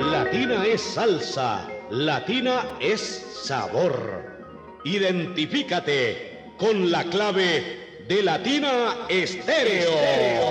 Latina es salsa, latina es sabor. Identifícate con la clave de Latina Estéreo.